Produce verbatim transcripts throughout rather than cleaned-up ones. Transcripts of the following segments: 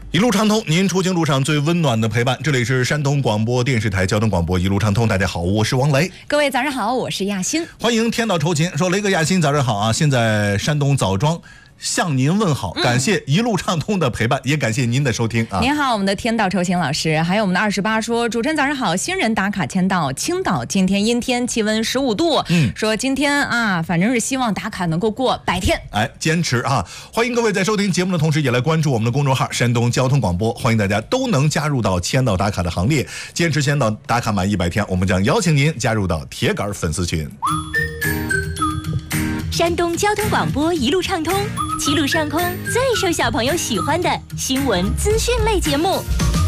一路畅通，您出行路上最温暖的陪伴。这里是山东广播电视台交通广播一路畅通，大家好，我是王雷。 各位早上好，我是亚欣。 欢迎天道酬勤，说雷哥亚欣早上好啊！现在山东枣庄向您问好，感谢一路畅通的陪伴，嗯、也感谢您的收听啊！ 您好，我们的天道酬勤老师，还有我们的二十八说，主持人早上好，新人打卡签到，青岛今天阴天，气温十五度。嗯，说今天啊，反正是希望打卡能够过百天， 哎，坚持啊！欢迎各位在收听节目的同时，也来关注我们的公众号山东交通广播，欢迎大家都能加入到签到打卡的行列，坚持签到打卡满一百天，我们将邀请您加入到铁杆粉丝群。 山东交通广播一路畅通，七路上空最受小朋友喜欢的新闻资讯类节目。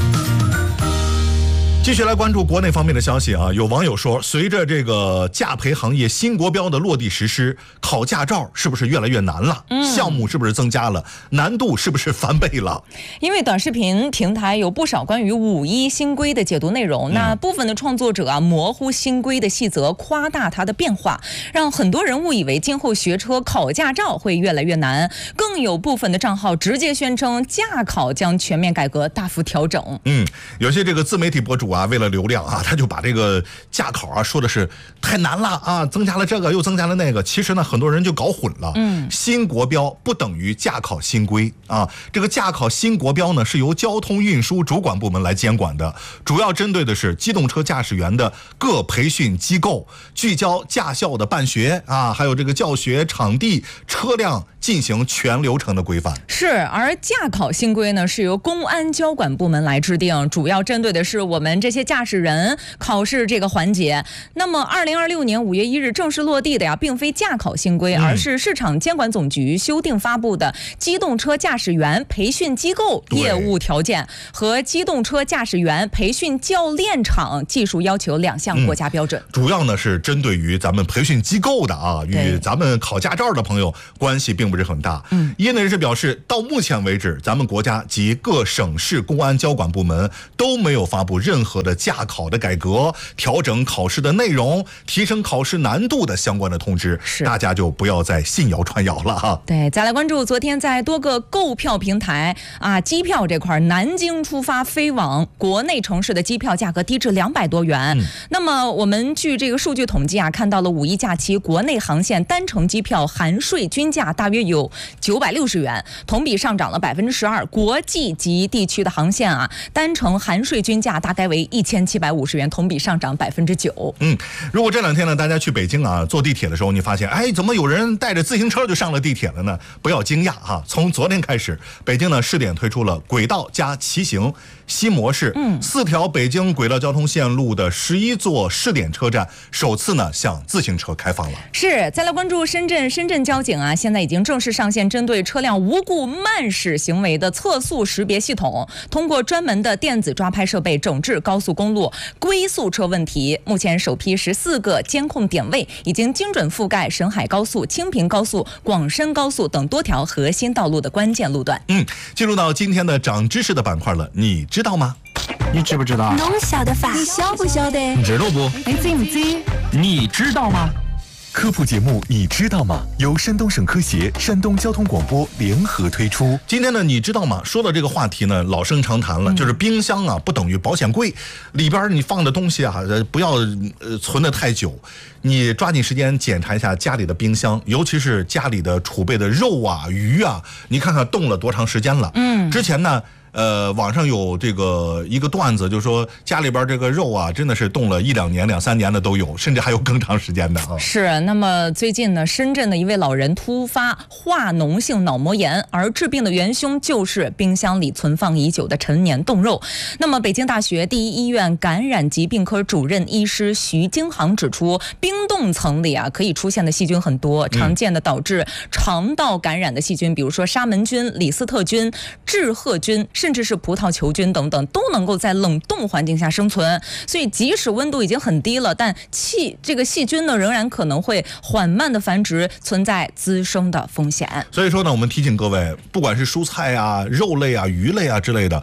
继续来关注国内方面的消息啊，有网友说，随着这个驾培行业新国标的落地实施，考驾照是不是越来越难了？嗯，项目是不是增加了？难度是不是翻倍了？ 因为短视频平台有不少关于五一新规的解读内容，嗯、那部分的创作者啊模糊新规的细则，夸大它的变化，让很多人误以为今后学车考驾照会越来越难。更有部分的账号直接宣称驾考将全面改革，大幅调整。 嗯，有些这个自媒体博主啊，为了流量啊，他就把这个驾考啊说的是太难了啊，增加了这个又增加了那个。其实呢，很多人就搞混了。嗯，新国标不等于驾考新规啊。这个驾考新国标呢，是由交通运输主管部门来监管的，主要针对的是机动车驾驶员的各培训机构，聚焦驾校的办学啊，还有这个教学场地、车辆进行全流程的规范。 是，而驾考新规呢，是由公安交管部门来制定，主要针对的是我们这些驾驶人考试这个环节。那么二零二六年五月一日正式落地的呀，并非驾考新规，而是市场监管总局修订发布的机动车驾驶员培训机构业务条件和机动车驾驶员培训教练场技术要求两项国家标准。 嗯、主要呢是针对于咱们培训机构的啊，与咱们考驾照的朋友关系并不是很大。嗯，业内人士表示，到目前为止，咱们国家及各省市公安交管部门都没有发布任何的驾考的改革、调整考试的内容、提升考试难度的相关的通知，大家就不要再信谣传谣了哈。 对，再来关注昨天在多个购票平台啊，机票这块，南京出发飞往国内城市的机票价格低至两百多元。嗯、那么我们据这个数据统计啊，看到了五一假期国内航线单程机票含税均价大约有九百六十元，同比上涨了百分之十二。国际级地区的航线啊，单程含税均价大概为一千七百五十元，同比上涨百分之九。 嗯，如果这两天呢，大家去北京啊坐地铁的时候，你发现，哎，怎么有人带着自行车就上了地铁了呢？不要惊讶哈，从昨天开始，北京呢试点推出了轨道加骑行新模式。嗯，四条北京轨道交通线路的十一座试点车站，首次呢向自行车开放了。 是，再来关注深圳，深圳交警啊，现在已经正式上线针对车辆无故慢驶行为的测速识别系统，通过专门的电子抓拍设备整治高速公路龟速车问题。目前首批十四个监控点位已经精准覆盖沈海高速、清平高速、广深高速等多条核心道路的关键路段。 嗯，进入到今天的长知识的板块了，你知道吗？ 你知不知道？ 侬晓得法？ 你晓不晓得？ 你知道不？ 你知不知？ 你知道吗？ 科普节目你知道吗？由山东省科协、山东交通广播联合推出。 今天呢，你知道吗？说到这个话题呢，老生常谈了，嗯、就是冰箱啊不等于保险柜，里边你放的东西啊，不要呃存得太久。你抓紧时间检查一下家里的冰箱，尤其是家里的储备的肉啊、鱼啊，你看看冻了多长时间了。嗯，之前呢。呃，网上有这个一个段子，就是说家里边这个肉啊，真的是冻了一两年、两三年的都有，甚至还有更长时间的啊。 是，那么最近呢，深圳的一位老人突发化脓性脑膜炎，而致病的元凶就是冰箱里存放已久的陈年冻肉。那么，北京大学第一医院感染疾病科主任医师徐京航指出，冰冻层里啊可以出现的细菌很多，常见的导致肠道感染的细菌，比如说沙门菌、李斯特菌、致褐菌。甚至是葡萄球菌等等，都能够在冷冻环境下生存。所以即使温度已经很低了，但气这个细菌呢，仍然可能会缓慢的繁殖，存在滋生的风险。 所以说呢，我们提醒各位，不管是蔬菜啊、肉类啊、鱼类啊之类的，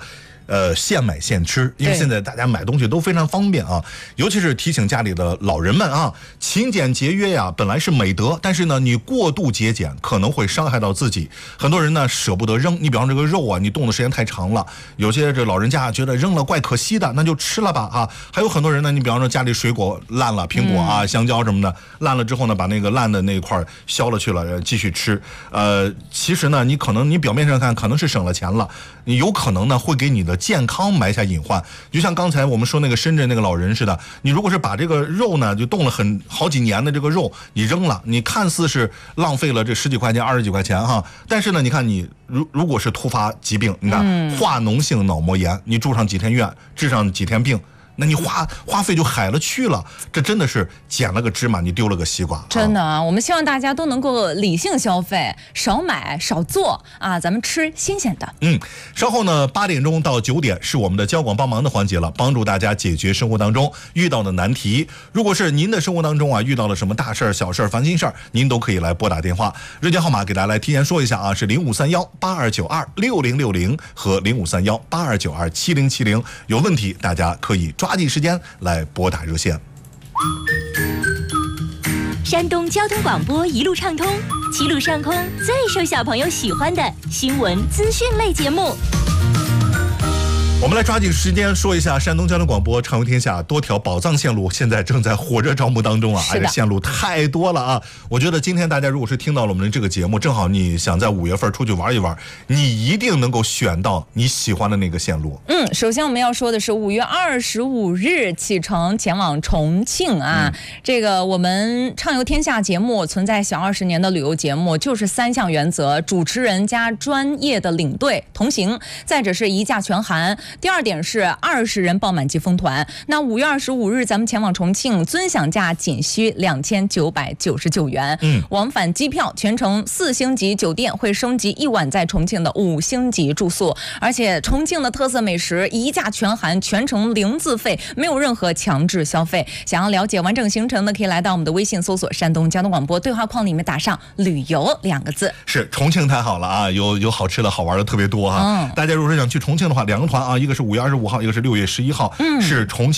呃现买现吃，因为对现在大家买东西都非常方便啊。尤其是提醒家里的老人们啊，勤俭节约呀，本来是美德，但是呢，你过度节俭可能会伤害到自己。很多人呢舍不得扔，你比方这个肉啊，你冻的时间太长了，有些这老人家觉得扔了怪可惜的，那就吃了吧啊。还有很多人呢，你比方说家里水果烂了，苹果啊、香蕉什么的烂了之后呢，把那个烂的那一块削了去了，继续吃。呃，其实呢，你可能你表面上看可能是省了钱了，你有可能呢会给你的健康埋下隐患。就像刚才我们说那个深圳那个老人似的，你如果是把这个肉呢就冻了很好几年的这个肉你扔了，你看似是浪费了这十几块钱二十几块钱哈，但是呢，你看你如如果是突发疾病，你看、嗯、化脓性脑膜炎，你住上几天院，治上几天病。那你花花费就海了去了，这真的是捡了个芝麻，你丢了个西瓜。 真的啊，我们希望大家都能够理性消费，少买少做啊，咱们吃新鲜的。 嗯，稍后呢，八点钟到九点是我们的交广帮忙的环节了，帮助大家解决生活当中遇到的难题。如果是您的生活当中啊遇到了什么大事儿、小事儿、烦心事儿，您都可以来拨打电话，热线号码给大家来提前说一下啊，是零五三幺八二九二六零六零和零五三幺八二九二七零七零。有问题大家可以抓紧时间来拨打热线。 山东交通广播一路畅通，齐鲁上空最受小朋友喜欢的新闻资讯类节目。 我们来抓紧时间说一下山东交通广播畅游天下多条宝藏线路现在正在火热招募当中啊！哎，线路太多了啊！我觉得今天大家如果是听到了我们的这个节目，正好你想在五月份出去玩一玩，你一定能够选到你喜欢的那个线路。 嗯，首先我们要说的是五月二十五日启程前往重庆啊！嗯、这个我们畅游天下节目存在小二十年的旅游节目，就是三项原则：主持人加专业的领队同行，再者是一价全含。第二点是二十人报满即封团。那五月二十五日咱们前往重庆，尊享价仅需两千九百九十九元。嗯，往返机票、全程四星级酒店会升级一晚在重庆的五星级住宿，而且重庆的特色美食一价全含，全程零自费，没有任何强制消费。想要了解完整行程呢，可以来到我们的微信搜索山东交通广播，对话框里面打上旅游两个字。 是重庆太好了啊，有有好吃的好玩的特别多哈、啊嗯。大家如果是想去重庆的话，两个团啊，一个是五月二十五号，一个是六月十一号，嗯、是重庆。